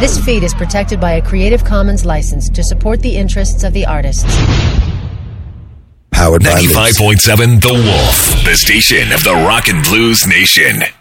This feed is protected by a Creative Commons license to support the interests of the artists. Powered by 95.7 The Wolf, the station of the Rock and Blues Nation.